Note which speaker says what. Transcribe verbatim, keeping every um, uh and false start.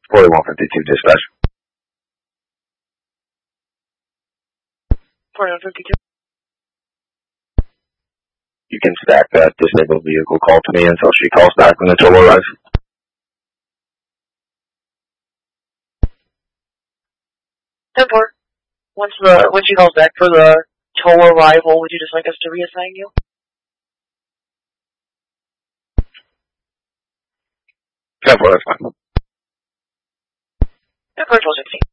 Speaker 1: forty-one fifty-two dispatch.
Speaker 2: forty-one fifty-two.
Speaker 1: You can stack that disabled vehicle call to me until she calls back when the tow arrives.
Speaker 2: ten four. Once the when she calls back for the tow arrival, would you just like us to reassign you?
Speaker 1: ten four, that's fine.
Speaker 2: ten four, twelve sixteen.